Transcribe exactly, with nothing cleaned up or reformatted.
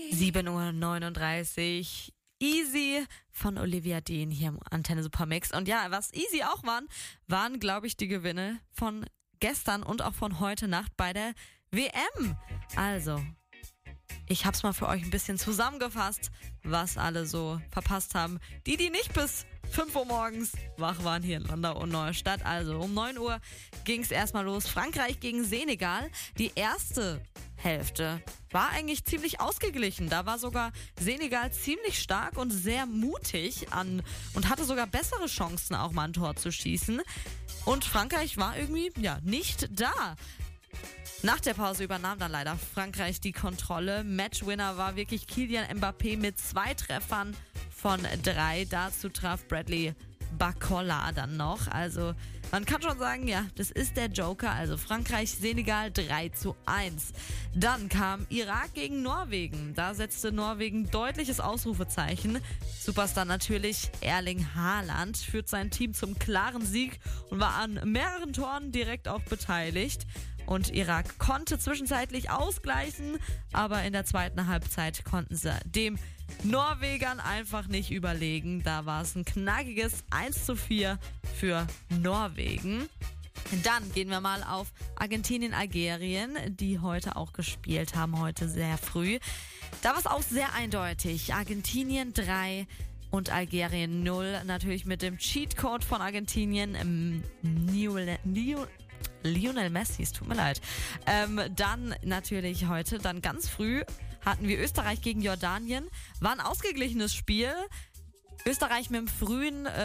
sieben Uhr neununddreißig. Easy von Olivia Dean hier im Antenne Supermix. Und ja, was easy auch waren, waren, glaube ich, die Gewinne von gestern und auch von heute Nacht bei der W M. Also, ich hab's mal für euch ein bisschen zusammengefasst, was alle so verpasst haben. Die, die nicht bis fünf Uhr morgens wach waren hier in Landau und Neustadt. Also um neun Uhr ging's erstmal los. Frankreich gegen Senegal. Die erste Hälfte war eigentlich ziemlich ausgeglichen. Da war sogar Senegal ziemlich stark und sehr mutig an und hatte sogar bessere Chancen, auch mal ein Tor zu schießen. Und Frankreich war irgendwie, ja, nicht da. Nach der Pause übernahm dann leider Frankreich die Kontrolle. Matchwinner war wirklich Kylian Mbappé mit zwei Treffern von drei. Dazu traf Bradley Barcola dann noch. Also man kann schon sagen, ja, das ist der Joker. Also Frankreich, Senegal drei zu eins. Dann kam Irak gegen Norwegen. Da setzte Norwegen deutliches Ausrufezeichen. Superstar natürlich Erling Haaland führt sein Team zum klaren Sieg und war an mehreren Toren direkt auch beteiligt. Und Irak konnte zwischenzeitlich ausgleichen, aber in der zweiten Halbzeit konnten sie dem Norwegern einfach nicht überlegen. Da war es ein knackiges eins zu vier für Norwegen. Dann gehen wir mal auf Argentinien, Algerien, die heute auch gespielt haben, heute sehr früh. Da war es auch sehr eindeutig. Argentinien drei und Algerien null. Natürlich mit dem Cheatcode von Argentinien. Ähm, Lionel, Lionel Messi, es tut mir leid. Ähm, dann natürlich heute, dann ganz früh hatten wir Österreich gegen Jordanien. War ein ausgeglichenes Spiel. Österreich mit dem frühen äh,